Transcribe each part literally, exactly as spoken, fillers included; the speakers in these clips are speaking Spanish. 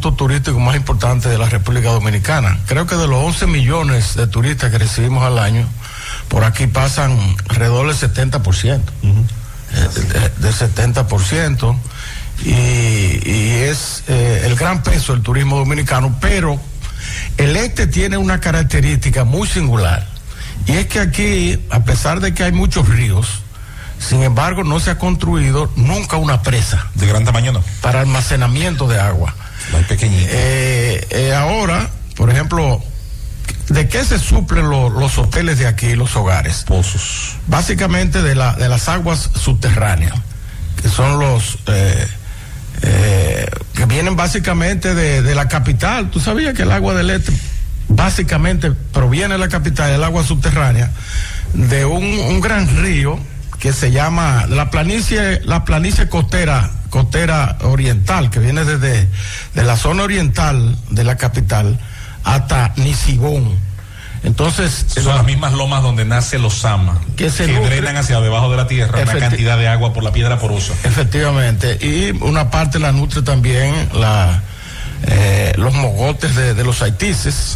puntos turísticos más importantes de la República Dominicana. Creo que de los once millones de turistas que recibimos al año, por aquí pasan alrededor del setenta por ciento. Uh-huh. eh, de, de setenta por ciento. Y, y es eh, el gran peso del turismo dominicano, pero el este tiene una característica muy singular, y es que aquí, a pesar de que hay muchos ríos, sin embargo no se ha construido nunca una presa de gran tamaño, no, para almacenamiento de agua. Muy pequeñita. Eh, eh, ahora, por ejemplo, ¿de qué se suplen lo, los hoteles de aquí, los hogares? Pozos. Básicamente de, la, de las aguas subterráneas, que son los... Eh, Eh, que vienen básicamente de, de la capital. Tú sabías que el agua del este básicamente proviene de la capital, el agua subterránea, de un, un gran río que se llama la planicie, la planicie costera, costera oriental, que viene desde de la zona oriental de la capital hasta Nisibón. Entonces son la, las mismas lomas donde nace los Sama, que, se que nutre, drenan hacia debajo de la tierra una cantidad de agua por la piedra porosa. Efectivamente, y una parte la nutre también la eh, los mogotes de, de los haitises,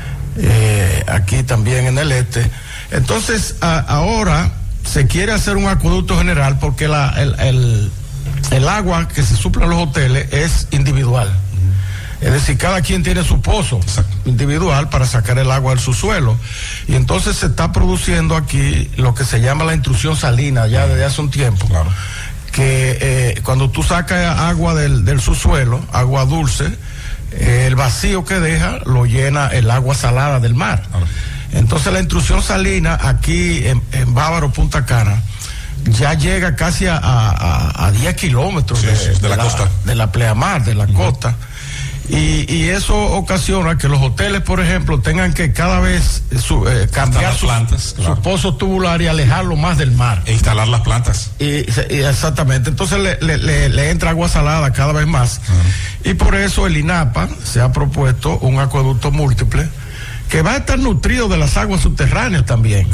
eh, aquí también en el este. Entonces a, ahora se quiere hacer un acueducto general porque la, el, el, el agua que se suple a los hoteles es individual. Es decir, cada quien tiene su pozo individual para sacar el agua del subsuelo. Y entonces se está produciendo aquí lo que se llama la intrusión salina, ya desde hace un tiempo. Claro. Que eh, cuando tú sacas agua del, del subsuelo, agua dulce, eh, el vacío que deja lo llena el agua salada del mar. Claro. Entonces la intrusión salina aquí en, en Bávaro, Punta Cana, ya llega casi a, a, a diez kilómetros sí, de, sí, de, de la, la costa. De la pleamar, de la uh-huh. costa. Y, y eso ocasiona que los hoteles, por ejemplo, tengan que cada vez su, eh, cambiar sus plantas, claro. su pozos tubulares y alejarlo más del mar. E instalar las plantas. Y, y exactamente, entonces le, le, le, le entra agua salada cada vez más. Uh-huh. Y por eso el INAPA se ha propuesto un acueducto múltiple que va a estar nutrido de las aguas subterráneas también,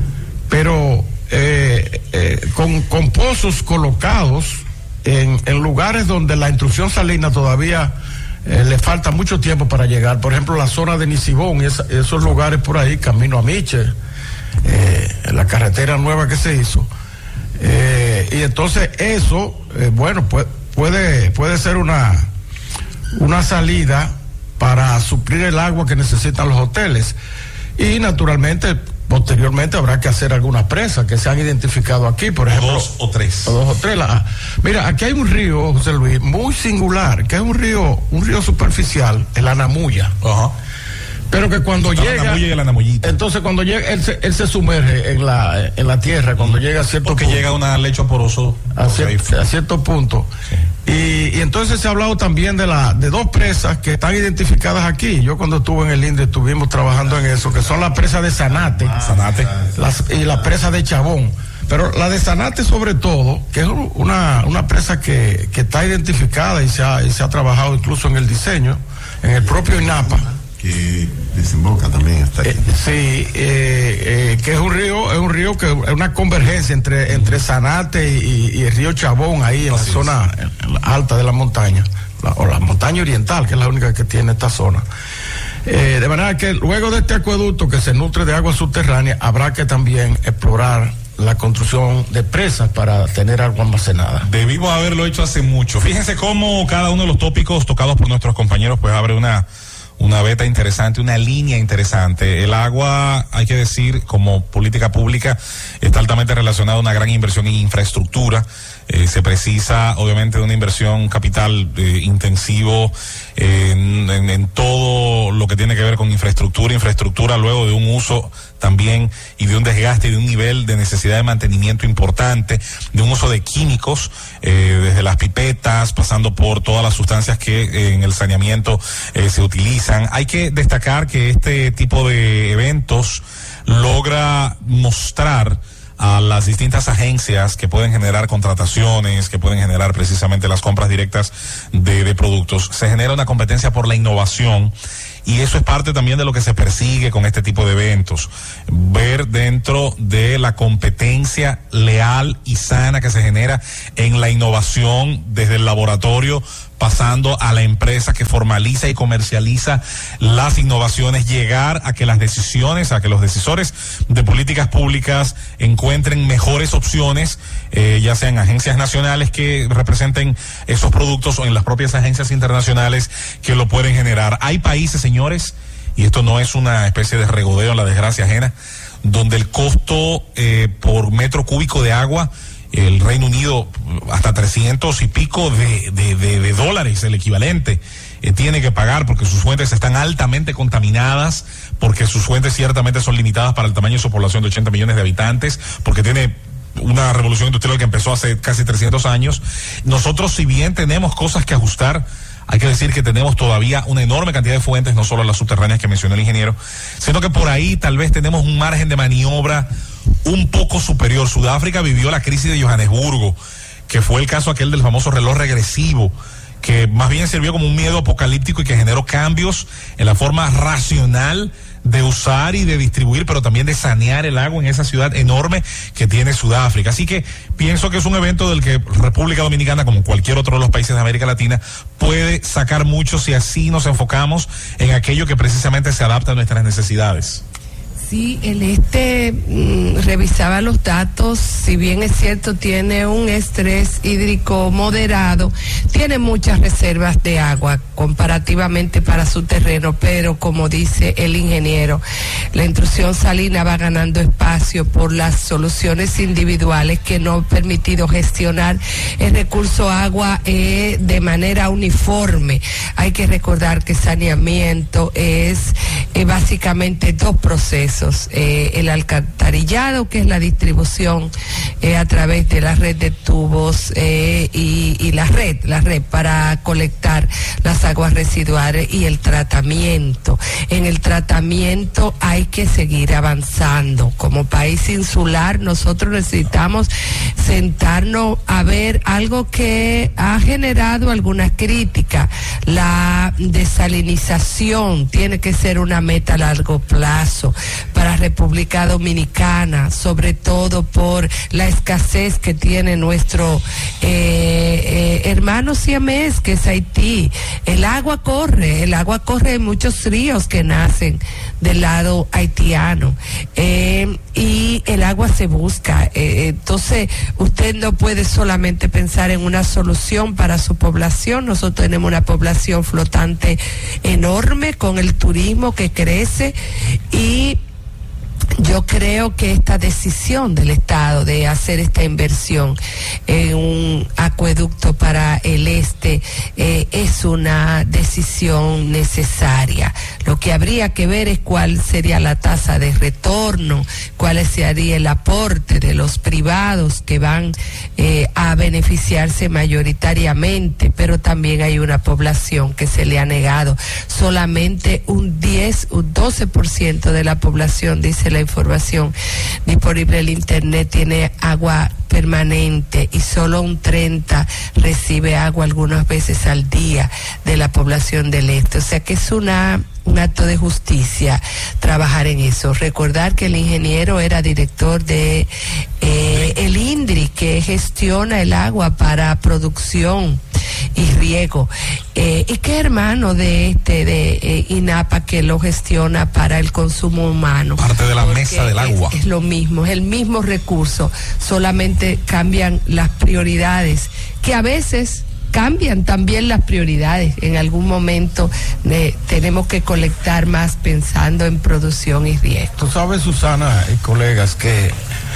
pero eh, eh, con, con pozos colocados en, en lugares donde la intrusión salina todavía Eh, le falta mucho tiempo para llegar. Por ejemplo, la zona de Nisibón y esa, esos lugares por ahí, camino a Miche, eh, la carretera nueva que se hizo. Eh, y entonces eso, eh, bueno, pues, puede, puede ser una, una salida para suplir el agua que necesitan los hoteles. Y naturalmente, posteriormente habrá que hacer algunas presas que se han identificado aquí, por ejemplo. Dos o tres. O dos o tres. La, mira, aquí hay un río, José Luis, muy singular, que es un río, un río superficial, el Anamuya. Ajá. Pero que cuando Está llega, y el Anamullita. entonces cuando llega, él se, él se sumerge en la, en la tierra, cuando mm. llega a cierto Porque punto. llega una lecho poroso. A, cier, a cierto punto. Sí. Y, y entonces se ha hablado también de la, de dos presas que están identificadas aquí. Yo cuando estuve en el INDE estuvimos trabajando en eso, que son la presa de Zanate, ah, Zanate. Las, y la presa de Chabón. Pero la de Zanate sobre todo, que es una, una presa que, que está identificada y se ha, y se ha trabajado incluso en el diseño, en el propio INAPA. Que desemboca también hasta aquí. Eh, sí, eh, eh, que es un río, es un río que es una convergencia entre, entre Zanate y, y el río Chabón, ahí en Así la zona en la alta de la montaña, la, o la montaña oriental, que es la única que tiene esta zona. Eh, de manera que luego de este acueducto que se nutre de agua subterránea, habrá que también explorar la construcción de presas para tener agua almacenada. Debimos haberlo hecho hace mucho. Fíjense cómo cada uno de los tópicos tocados por nuestros compañeros pues abre una una beta interesante, una línea interesante. El agua, hay que decir, como política pública, está altamente relacionada a una gran inversión en infraestructura. Eh, se precisa, obviamente, de una inversión capital eh, intensivo eh, en, en, en todo lo que tiene que ver con infraestructura, infraestructura luego de un uso también y de un desgaste y de un nivel de necesidad de mantenimiento importante, de un uso de químicos, eh, desde las pipetas, pasando por todas las sustancias que eh, en el saneamiento eh, se utilizan. Hay que destacar que este tipo de eventos logra mostrar a las distintas agencias que pueden generar contrataciones, que pueden generar precisamente las compras directas de, de productos. Se genera una competencia por la innovación y eso es parte también de lo que se persigue con este tipo de eventos. Ver dentro de la competencia leal y sana que se genera en la innovación desde el laboratorio pasando a la empresa que formaliza y comercializa las innovaciones, llegar a que las decisiones, a que los decisores de políticas públicas encuentren mejores opciones, eh, ya sean agencias nacionales que representen esos productos o en las propias agencias internacionales que lo pueden generar. Hay países, señores, y esto no es una especie de regodeo en la desgracia ajena, donde el costo eh, por metro cúbico de agua, el Reino Unido hasta trescientos y pico de, de, de, de dólares, el equivalente, eh, tiene que pagar porque sus fuentes están altamente contaminadas, porque sus fuentes ciertamente son limitadas para el tamaño de su población de ochenta millones de habitantes, porque tiene una revolución industrial que empezó hace casi trescientos años. Nosotros, si bien tenemos cosas que ajustar, hay que decir que tenemos todavía una enorme cantidad de fuentes, no solo las subterráneas que mencionó el ingeniero, sino que por ahí tal vez tenemos un margen de maniobra un poco superior. Sudáfrica vivió la crisis de Johannesburgo, que fue el caso aquel del famoso reloj regresivo, que más bien sirvió como un miedo apocalíptico y que generó cambios en la forma racional de usar y de distribuir, pero también de sanear el agua en esa ciudad enorme que tiene Sudáfrica. Así que pienso que es un evento del que República Dominicana, como cualquier otro de los países de América Latina, puede sacar mucho si así nos enfocamos en aquello que precisamente se adapta a nuestras necesidades. Sí, el este mm, revisaba los datos, si bien es cierto tiene un estrés hídrico moderado, tiene muchas reservas de agua comparativamente para su terreno, pero como dice el ingeniero, la intrusión salina va ganando espacio por las soluciones individuales que no han permitido gestionar el recurso agua eh, de manera uniforme. Hay que recordar que saneamiento es eh, básicamente dos procesos. Eh, el alcantarillado, que es la distribución eh, a través de la red de tubos eh, y, y la red, la red para colectar las aguas residuales, y el tratamiento. En el tratamiento hay que seguir avanzando. Como país insular, nosotros necesitamos sentarnos a ver algo que ha generado alguna crítica. La desalinización tiene que ser una meta a largo plazo para República Dominicana, sobre todo por la escasez que tiene nuestro eh, eh, hermano siamés, que es Haití. El agua corre, el agua corre en muchos ríos que nacen del lado haitiano, eh, y el agua se busca. Eh, entonces, usted no puede solamente pensar en una solución para su población. Nosotros tenemos una población flotante enorme con el turismo que crece, y yo creo que esta decisión del Estado de hacer esta inversión en un acueducto para el este eh, es una decisión necesaria. Lo que habría que ver es cuál sería la tasa de retorno, cuál sería el aporte de los privados que van eh, a beneficiarse mayoritariamente, pero también hay una población que se le ha negado. Solamente un diez, un doce por ciento de la población, dice la información disponible en el internet, tiene agua permanente, y solo un treinta recibe agua algunas veces al día de la población del este. O sea que es una un acto de justicia trabajar en eso. Recordar que el ingeniero era director de eh, el INDRI, que gestiona el agua para producción y riego, eh, y que hermano de este de eh, INAPA, que lo gestiona para el consumo humano. Parte de la mesa del agua. Es, es lo mismo, es el mismo recurso, solamente cambian las prioridades, que a veces cambian también las prioridades. En algún momento eh, tenemos que colectar más pensando en producción y riego. Tú sabes, Susana y colegas, que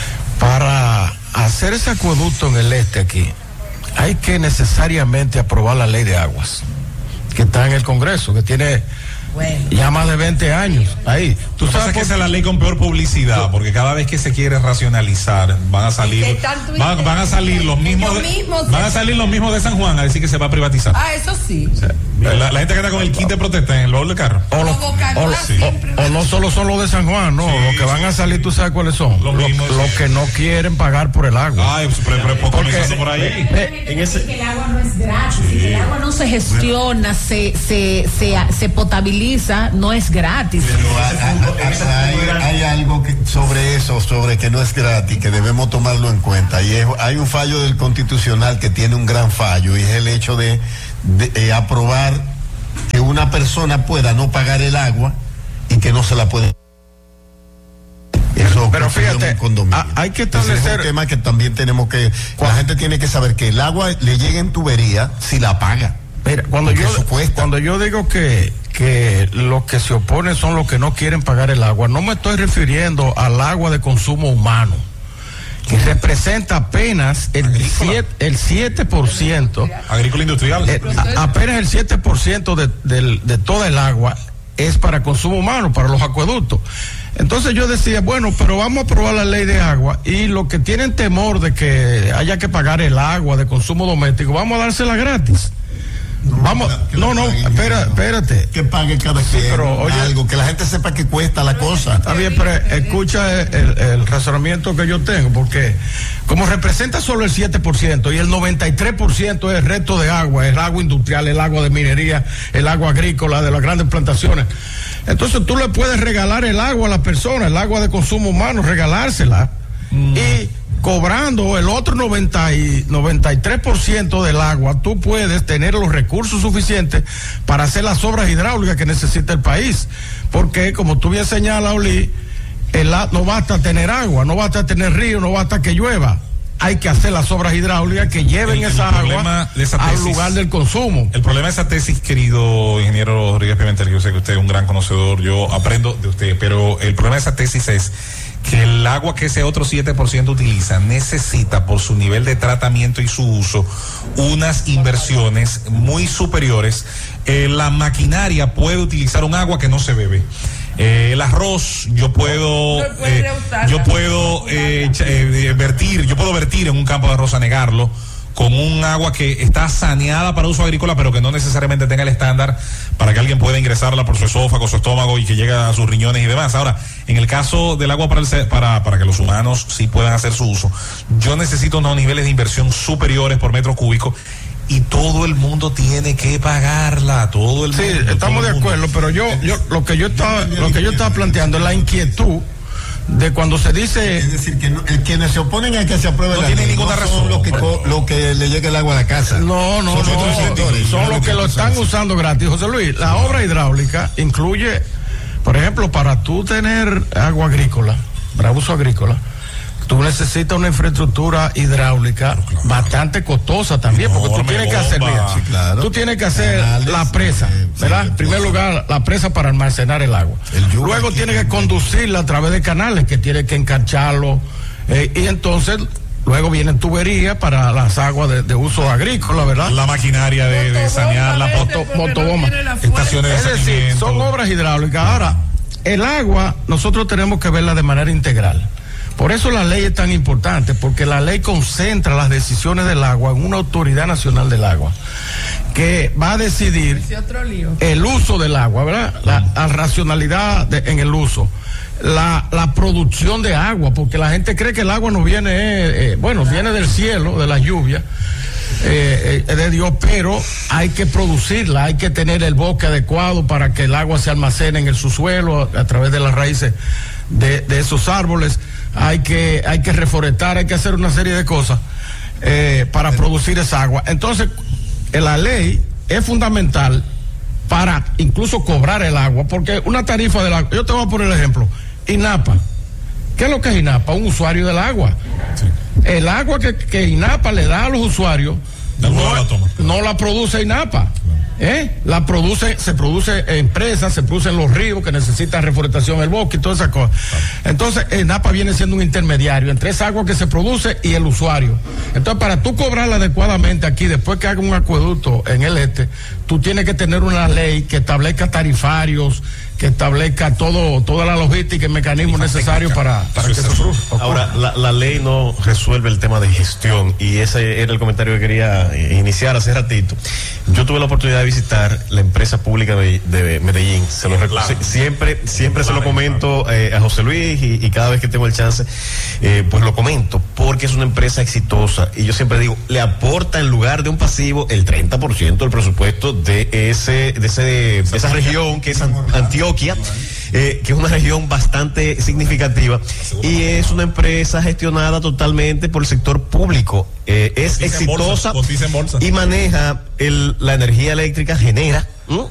para hacer ese acueducto en el este aquí, hay que necesariamente aprobar la ley de aguas, que está en el Congreso, que tiene bueno, ya más de veinte años ahí. Tú sabes que esa es la ley con peor publicidad, porque cada vez que se quiere racionalizar van a salir van, van a salir los mismos, de, mismos van a salir los mismos de San Juan a decir que se va a privatizar. Ah, eso sí. O sea, la, la gente que está con el kit de protesta en el baúl de carro. O, lo, o, sí. o, o no solo son los de San Juan, no, sí, los que van a salir, tú sabes cuáles son. Los, los, mismos, los sí. que no quieren pagar por el agua. Ay, pero, pero poco comenzando por ahí. Eh, en ese... que el agua no es gratis, sí. El agua no se gestiona, se, se, se, se potabiliza, no es gratis. Pero hay, hay, hay algo que, sobre eso, sobre que no es gratis, que debemos tomarlo en cuenta. Y es, hay un fallo del Constitucional que tiene un gran fallo, y es el hecho de de, eh, aprobar que una persona pueda no pagar el agua y que no se la puede. Eso pero fíjate, a, hay que establecer. Ese es un tema que también tenemos que. La gente tiene que saber que el agua le llega en tubería si la paga. Mira, cuando yo, cuando yo digo que, que los que se oponen son los que no quieren pagar el agua, no me estoy refiriendo al agua de consumo humano, que representa apenas el siete, el siete por ciento. Agrícola industrial. Eh, a, apenas el siete por ciento de, de, de toda el agua es para consumo humano, para los acueductos. Entonces yo decía, bueno, pero vamos a aprobar la ley de agua y los que tienen temor de que haya que pagar el agua de consumo doméstico, vamos a dársela gratis. No, Vamos, que no, no, espera, espérate. Que pague cada sí, quien pero, oye, algo, que la gente sepa que cuesta la cosa. Está bien, pero escucha el, el razonamiento que yo tengo, porque como representa solo el siete por ciento y el noventa y tres por ciento es el resto de agua, el agua industrial, el agua de minería, el agua agrícola de las grandes plantaciones. Entonces tú le puedes regalar el agua a la persona, el agua de consumo humano, regalársela mm. y cobrando el otro noventa y tres por ciento del agua, tú puedes tener los recursos suficientes para hacer las obras hidráulicas que necesita el país. Porque, como tú bien señalas, Oli, el, no basta tener agua, no basta tener río, no basta que llueva. Hay que hacer las obras hidráulicas que lleven el, esa el agua esa tesis, al lugar del consumo. El problema de esa tesis, querido ingeniero Rodríguez Pimentel, yo sé que usted es un gran conocedor, yo aprendo de usted, pero el problema de esa tesis es que el agua que ese otro siete por ciento utiliza necesita, por su nivel de tratamiento y su uso, unas inversiones muy superiores. Eh, la maquinaria puede utilizar un agua que no se bebe. Eh, el arroz, yo puedo, eh, yo puedo eh, eh, vertir, yo puedo vertir en un campo de arroz, anegarlo, con un agua que está saneada para uso agrícola, pero que no necesariamente tenga el estándar para que alguien pueda ingresarla por su esófago, su estómago y que llegue a sus riñones y demás. Ahora, en el caso del agua para, el, para, para que los humanos sí puedan hacer su uso, yo necesito unos niveles de inversión superiores por metro cúbico y todo el mundo tiene que pagarla, todo el sí, mundo. Sí, estamos de acuerdo, mundo. Pero yo, yo, lo que yo estaba, lo que yo estaba planteando es la inquietud de cuando se dice, es decir, que no, el, quienes se oponen a que se apruebe no la tiene ley, ninguna no razón son los que, co, lo que le llegue el agua a la casa. No, no, son, no, sectores, son los que, que lo están usando gratis. José Luis, la obra hidráulica incluye, por ejemplo, para tú tener agua agrícola, para uso agrícola, tú necesitas una infraestructura hidráulica claro, claro, bastante costosa también, porque tú tienes que hacer, sí, claro. tú tienes que hacer Canales, la presa, eh, ¿verdad? En primer lugar, la presa para almacenar el agua. El Luego tienes que conducirla a través de canales, que tienes que encancharlo, eh, y entonces luego vienen tuberías para las aguas de, de uso agrícola, ¿verdad? La maquinaria de, de sanear, la moto, motobomba, no estaciones de Es decir, son obras hidráulicas. Ahora, el agua, nosotros tenemos que verla de manera integral. Por eso la ley es tan importante, porque la ley concentra las decisiones del agua en una autoridad nacional del agua, que va a decidir el uso del agua, ¿verdad? La, la racionalidad de, en el uso, la, la producción de agua, porque la gente cree que el agua no viene, eh, eh, bueno, viene del cielo, de la lluvia, eh, eh, de Dios, pero hay que producirla, hay que tener el bosque adecuado para que el agua se almacene en el subsuelo a, a través de las raíces de, de esos árboles. Hay que, hay que reforestar, hay que hacer una serie de cosas eh, para producir esa agua. Entonces, la ley es fundamental para incluso cobrar el agua, porque una tarifa del agua, yo te voy a poner el ejemplo, INAPA. ¿Qué es lo que es INAPA? Un usuario del agua. Sí. El agua que, que INAPA le da a los usuarios, no, la, toma, claro. no la produce INAPA. ¿Eh? La produce, se produce en empresas, se produce en los ríos que necesitan reforestación el bosque y todas esas cosas. Claro. Entonces, el NAPA viene siendo un intermediario entre esa agua que se produce y el usuario. Entonces, para tú cobrarla adecuadamente aquí, después que haga un acueducto en el este, tú tienes que tener una ley que establezca tarifarios, que establezca todo, toda la logística y mecanismos necesarios para, para que se produzca. Ahora, la, la ley no resuelve el tema de gestión, y ese era el comentario que quería iniciar hace ratito. Yo tuve la oportunidad de visitar la empresa pública de, de Medellín. Se lo claro. siempre, siempre claro, se lo comento eh, a José Luis, y, y cada vez que tengo el chance, eh, pues lo comento, porque es una empresa exitosa, y yo siempre digo, le aporta en lugar de un pasivo el treinta por ciento del presupuesto de ese, de ese, de esa región que es Antioquia, eh, que es una región bastante significativa y es una empresa gestionada totalmente por el sector público. Eh, es exitosa y maneja el, la energía eléctrica, genera,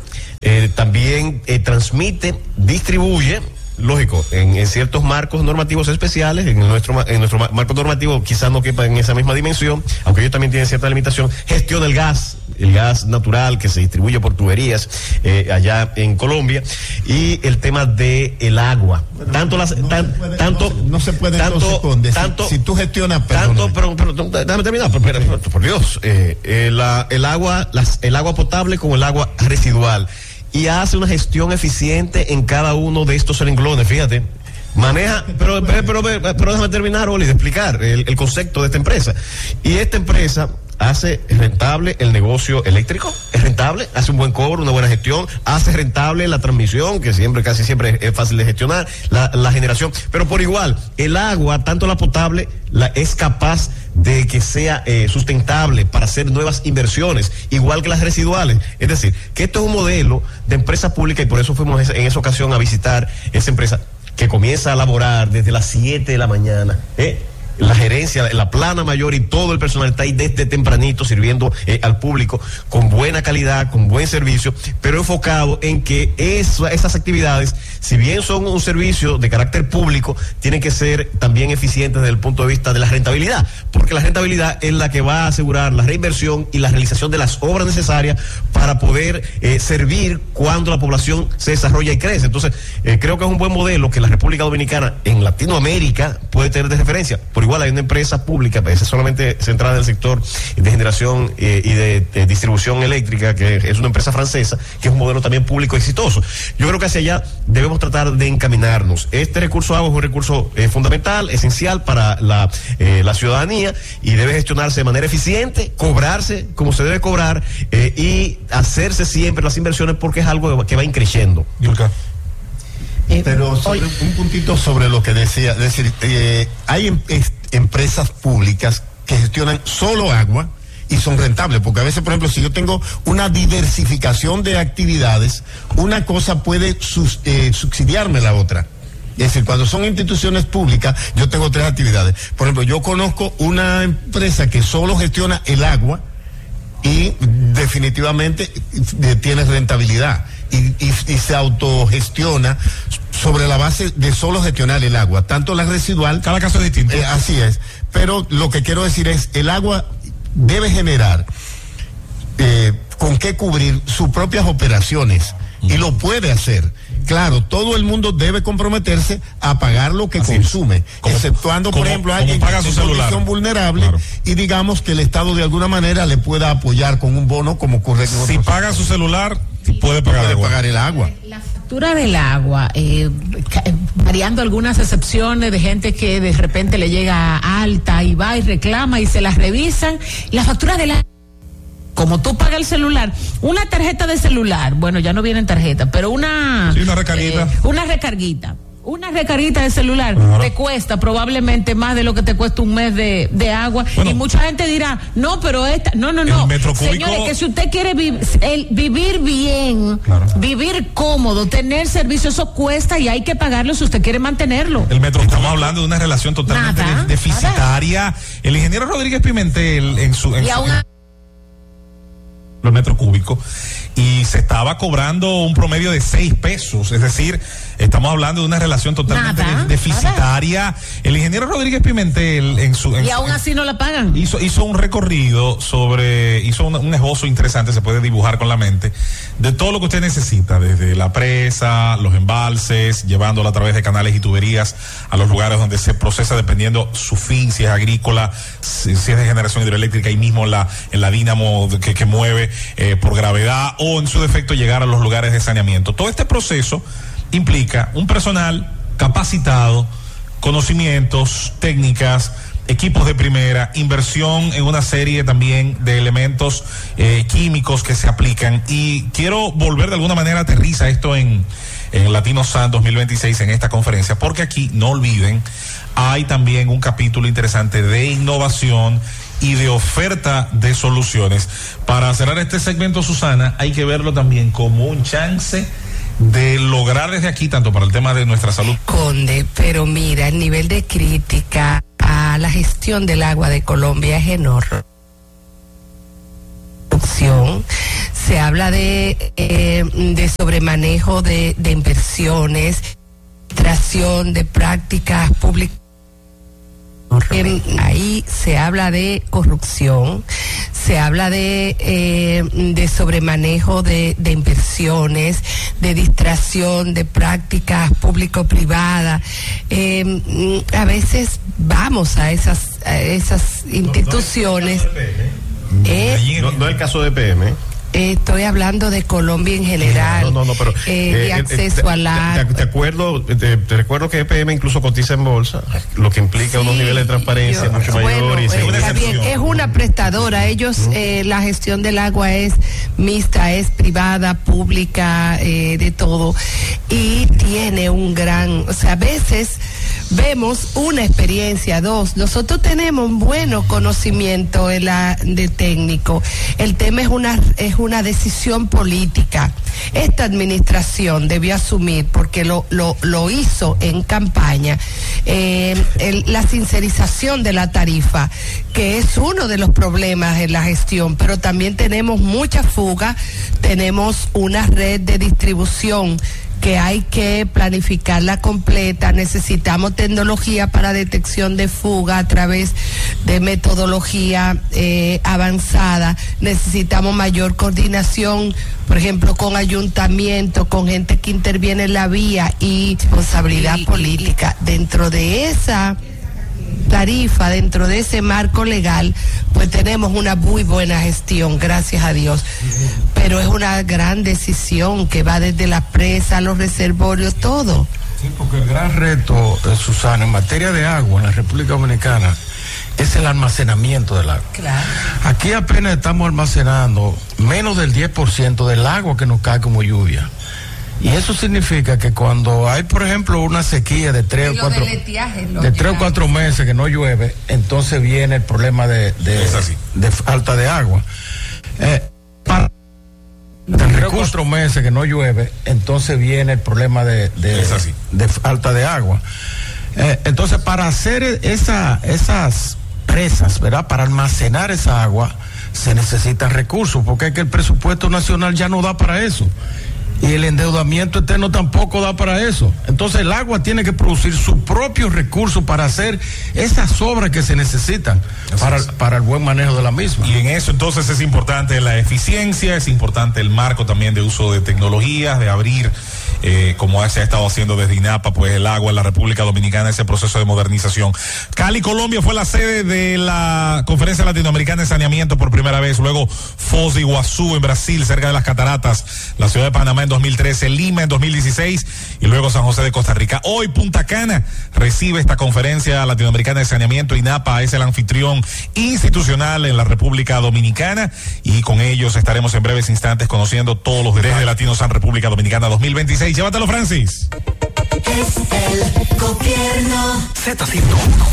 eh, también eh, transmite, distribuye. Lógico, en, en ciertos marcos normativos especiales, en nuestro en nuestro marco normativo quizás no quepa en esa misma dimensión, aunque ellos también tienen cierta limitación, gestiona el gas, el gas natural que se distribuye por tuberías eh, allá en Colombia, y el tema de el agua. Bueno, tanto las no tan, puede, tanto no se, no se puede tanto, entonces, tanto si, si tú gestionas tanto pero, pero, pero déjame terminar, por, por, por Dios, eh, eh, la, el agua las, el agua potable con el agua residual, y hace una gestión eficiente en cada uno de estos renglones, fíjate. Maneja, pero, pero, pero, pero, pero déjame terminar, Oli, de explicar el, el concepto de esta empresa. Y esta empresa hace rentable el negocio eléctrico, es rentable, hace un buen cobro, una buena gestión, hace rentable la transmisión, que siempre, casi siempre es fácil de gestionar, la, la generación, pero por igual, el agua, tanto la potable, la, es capaz de que sea eh, sustentable para hacer nuevas inversiones, igual que las residuales. Es decir, que esto es un modelo de empresa pública, y por eso fuimos en esa ocasión a visitar esa empresa que comienza a laborar desde las siete de la mañana, ¿eh? La gerencia, la plana mayor y todo el personal está ahí desde tempranito sirviendo eh, al público con buena calidad, con buen servicio, pero enfocado en que eso, esas actividades, si bien son un servicio de carácter público, tienen que ser también eficientes desde el punto de vista de la rentabilidad, porque la rentabilidad es la que va a asegurar la reinversión y la realización de las obras necesarias para poder eh, servir cuando la población se desarrolla y crece. Entonces, eh, creo que es un buen modelo que la República Dominicana en Latinoamérica puede tener de referencia. Por igual hay una empresa pública, pues, es solamente centrada en el sector de generación eh, y de, de distribución eléctrica, que es una empresa francesa, que es un modelo también público exitoso. Yo creo que hacia allá debemos tratar de encaminarnos. Este recurso agua es un recurso eh, fundamental, esencial para la, eh, la ciudadanía, y debe gestionarse de manera eficiente, cobrarse como se debe cobrar eh, y hacerse siempre las inversiones, porque es algo que va increciendo. Yulka. Pero sobre un puntito sobre lo que decía, es decir, eh, hay em, es, empresas públicas que gestionan solo agua y son rentables, porque a veces, por ejemplo, si yo tengo una diversificación de actividades, una cosa puede sus, eh, subsidiarme la otra. Es decir, cuando son instituciones públicas, yo tengo tres actividades. Por ejemplo, yo conozco una empresa que solo gestiona el agua y definitivamente tiene rentabilidad. Y, y, y se autogestiona sobre la base de solo gestionar el agua, tanto la residual. Cada caso es distinto. Eh, así es. Pero lo que quiero decir es, el agua debe generar eh, con qué cubrir sus propias operaciones, mm. y lo puede hacer. Claro, todo el mundo debe comprometerse a pagar lo que así consume, como, exceptuando, por como, ejemplo, a alguien paga en condición vulnerable, claro. Y digamos que el Estado de alguna manera le pueda apoyar con un bono, como ocurre con si paga sectores. Su celular, puede pagar, puede pagar el agua. La factura del agua, eh, variando algunas excepciones de gente que de repente le llega alta y va y reclama y se las revisan, la factura del agua, como tú pagas el celular, una tarjeta de celular, bueno, ya no viene en tarjeta, pero una... Sí, una recarguita. Eh, una recarguita. Una recarguita de celular claro. Te cuesta probablemente más de lo que te cuesta un mes de, de agua. Bueno, y mucha gente dirá, no, pero esta, no, no, no. Señores, que si usted quiere vi, el, vivir bien, claro. Vivir cómodo, tener servicio, eso cuesta y hay que pagarlo si usted quiere mantenerlo. El metro, estamos hablando de una relación totalmente nada, deficitaria. Nada. El ingeniero Rodríguez Pimentel en su... En y su, aún a... los metros cúbicos, y se estaba cobrando un promedio de seis pesos, es decir, estamos hablando de una relación totalmente nada, de, deficitaria. Nada. El ingeniero Rodríguez Pimentel en su... En y aún su, así no la pagan. Hizo, hizo un recorrido sobre, hizo un, un esbozo interesante, se puede dibujar con la mente, de todo lo que usted necesita, desde la presa, los embalses, llevándola a través de canales y tuberías a los lugares donde se procesa, dependiendo su fin, si es agrícola, si, si es de generación hidroeléctrica, ahí mismo en la, en la dínamo que, que mueve eh, por gravedad, o en su defecto llegar a los lugares de saneamiento. Todo este proceso implica un personal capacitado, conocimientos, técnicas, equipos de primera, inversión en una serie también de elementos eh, químicos que se aplican, y quiero volver de alguna manera, aterriza esto en, en Latino San dos mil veintiséis en esta conferencia, porque aquí, no olviden, hay también un capítulo interesante de innovación y de oferta de soluciones. Para cerrar este segmento, Susana, hay que verlo también como un chance de lograr desde aquí, tanto para el tema de nuestra salud. Conde, pero mira, el nivel de crítica a la gestión del agua de Colombia es enorme. Se habla de, eh, de sobremanejo de, de inversiones, administración de prácticas públicas. Eh, ahí se habla de corrupción, se habla de, eh, de sobremanejo de, de inversiones, de distracción de prácticas público-privadas. Eh, a veces vamos a esas, a esas instituciones. Eh, no, no es el caso de P M. Eh, estoy hablando de Colombia en general. No, no, no, pero eh, de eh, acceso eh, al agua. Te, te acuerdo, te, te recuerdo que E P M incluso cotiza en bolsa, lo que implica sí, unos niveles de transparencia yo, mucho bueno, mayores. Eh, una está bien, es una prestadora. Ellos, uh-huh. eh, la gestión del agua es mixta, es privada, pública, eh, de todo, y tiene un gran, o sea, a veces vemos una experiencia, dos. Nosotros tenemos un buen conocimiento de, la, de técnico. El tema es una es una decisión política. Esta administración debió asumir, porque lo lo, lo hizo en campaña, eh, el, la sincerización de la tarifa, que es uno de los problemas en la gestión, pero también tenemos mucha fuga, tenemos una red de distribución que hay que planificarla completa, necesitamos tecnología para detección de fuga a través de metodología eh, avanzada, necesitamos mayor coordinación, por ejemplo, con ayuntamientos, con gente que interviene en la vía y responsabilidad política. Dentro de esa tarifa, dentro de ese marco legal, pues tenemos una muy buena gestión, gracias a Dios, pero es una gran decisión que va desde la presa, los reservorios, todo. Sí, porque el gran reto, eh, Susana, en materia de agua en la República Dominicana es el almacenamiento del agua. Claro. Aquí apenas estamos almacenando menos del diez por ciento del agua que nos cae como lluvia. Y eso significa que cuando hay, por ejemplo, una sequía de tres o cuatro, de tres o cuatro meses que no llueve, entonces viene el problema de, de, de falta de agua. Eh, para tres o cuatro meses que no llueve, entonces viene el problema de, de, de falta de agua. Eh, entonces, para hacer esa, esas presas, ¿verdad? Para almacenar esa agua, se necesitan recursos, porque es que el presupuesto nacional ya no da para eso. Y el endeudamiento externo tampoco da para eso. Entonces el agua tiene que producir sus propios recursos para hacer esas obras que se necesitan para, para el buen manejo de la misma. Y en eso entonces es importante la eficiencia, es importante el marco también de uso de tecnologías, de abrir, eh, como se ha estado haciendo desde INAPA, pues el agua en la República Dominicana, ese proceso de modernización. Cali, Colombia fue la sede de la Conferencia Latinoamericana de Saneamiento por primera vez, luego Foz de Iguazú en Brasil, cerca de las Cataratas, la ciudad de Panamá en dos mil trece, Lima en dos mil dieciséis y luego San José de Costa Rica. Hoy Punta Cana recibe esta Conferencia Latinoamericana de Saneamiento. INAPA es el anfitrión institucional en la República Dominicana y con ellos estaremos en breves instantes conociendo todos los derechos de Latinos en República Dominicana dos mil veintiséis. Llévatelo, Francis. Es el gobierno Z ciento uno.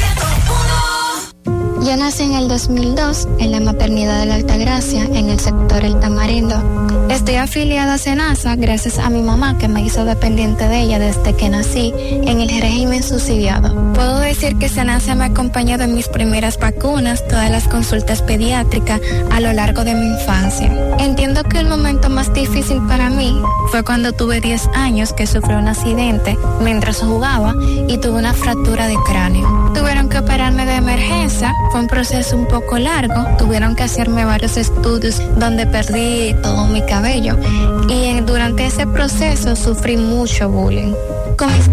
Yo nací en el dos mil dos en la maternidad de la Altagracia, en el sector El Tamarindo. Estoy afiliada a SENASA gracias a mi mamá, que me hizo dependiente de ella desde que nací en el régimen subsidiado. Puedo decir que SENASA me ha acompañado en mis primeras vacunas, todas las consultas pediátricas a lo largo de mi infancia. Entiendo que el momento más difícil para mí fue cuando tuve diez años, que sufrí un accidente mientras jugaba y tuve una fractura de cráneo. Tuvieron que operarme de emergencia. Fue un proceso un poco largo, tuvieron que hacerme varios estudios donde perdí todo mi cabello y en, durante ese proceso sufrí mucho bullying. Con mis